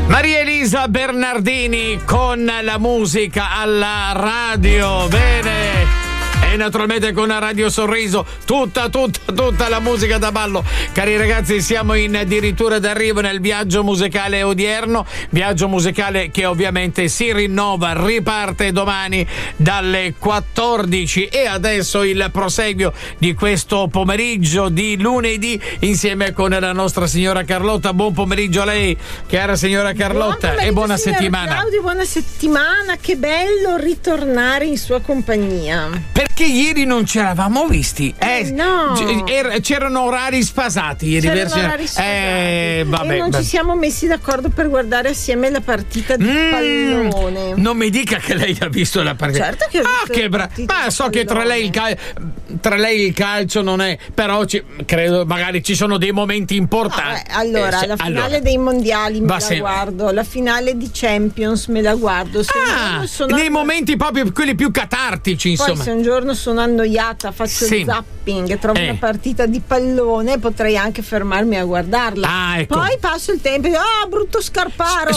Maria Elisa Bernardini con la musica alla radio. Bene. E naturalmente con Radio Sorriso tutta la musica da ballo. Cari ragazzi, siamo addirittura d'arrivo nel viaggio musicale odierno, viaggio musicale che ovviamente si rinnova, riparte domani dalle 14 e adesso il proseguio di questo pomeriggio di lunedì insieme con la nostra signora Carlotta. Buon pomeriggio a lei, cara signora Carlotta, e buona settimana. Claudio, buona settimana, che bello ritornare in sua compagnia. Perché ieri non ci eravamo visti? No. C'erano orari sfasati ieri. Vabbè, e non ci siamo messi d'accordo per guardare assieme la partita di pallone. Non mi dica che lei ha visto la partita. Certo che ho visto che ma so che tra lei il calcio non è, però credo magari ci sono dei momenti importanti. La finale dei mondiali me la guardo, la finale di Champions me la guardo. Nei momenti proprio quelli più catartici, insomma. Poi se un giorno sono annoiata, faccio il zapping, trovo una partita di pallone, potrei anche fermarmi a guardarla. Ecco. Poi passo il tempo, brutto Scarparo.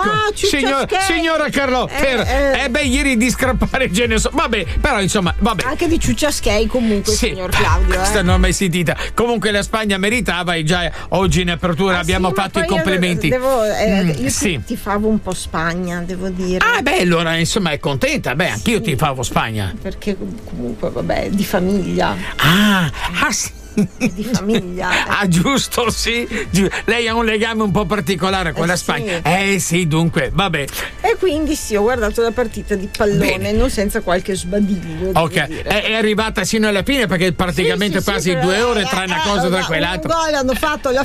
Signora Carlotta, ieri di Scarpare ce ne so. Vabbè, però insomma, vabbè. Anche di Ciucciaschei comunque, signor Claudio. Questa non l'ho mai sentita. Comunque la Spagna meritava e già oggi in apertura abbiamo fatto i complimenti. Io tifavo un po' Spagna, devo dire. Allora insomma è contenta. Anch'io tifavo Spagna. Perché comunque, di famiglia. Sì. Di famiglia. Giusto, sì. Lei ha un legame un po' particolare con la Spagna. Sì, dunque, vabbè. E quindi ho guardato la partita di pallone, non senza qualche sbadiglio. Ok, è arrivata sino alla fine perché praticamente quasi 2 ore tra una cosa e tra quell'altra. Un gol hanno fatto alla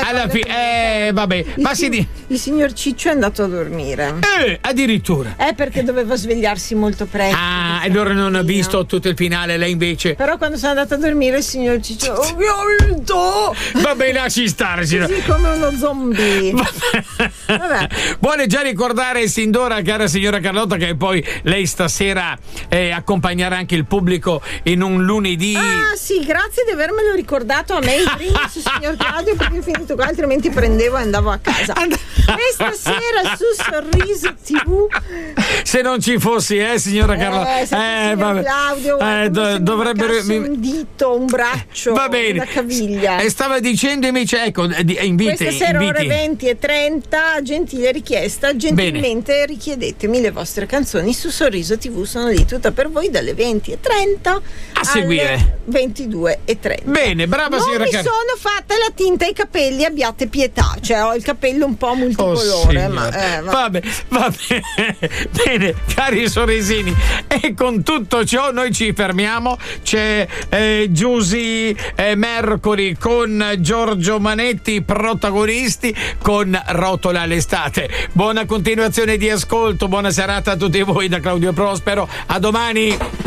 fine. Vabbè. Il signor Ciccio è andato a dormire. Addirittura. Perché doveva svegliarsi molto presto. Allora non ha visto tutto il finale, lei invece. Però quando sono andata a dormire il signor Ciccio ho vinto! Vabbè, lasci stare. Così come uno zombie. Vabbè. Vuole già ricordare sin d'ora, cara signora Carlotta, che poi lei stasera accompagnerà anche il pubblico in un lunedì. Sì, grazie di avermelo ricordato a me in primis, signor Claudio, perché ho finito qua, altrimenti prendevo e andavo a casa. E stasera su Sorriso TV. Se non ci fossi, signora Carlotta. Signor Claudio, dovrebbero un dito, un braccio. Va bene. Una caviglia. E stava dicendo invece, inviti. Questa sera ore 20:30, gentile richiesta, gentilmente richiedetemi le vostre canzoni su Sorriso TV, sono lì tutta per voi dalle 20:30 a seguire 22:30. Bene, brava signora Carlotta. Non mi sono fatta la tinta ai capelli, abbiate pietà, ho il capello un po' multicolore, va bene. Bene, cari sorrisini, e con tutto ciò noi ci fermiamo. C'è Giusy Mercuri con Giorgio Manetti protagonisti con Rotola l'estate. Buona continuazione di ascolto, buona serata a tutti voi da Claudio Prospero, a domani.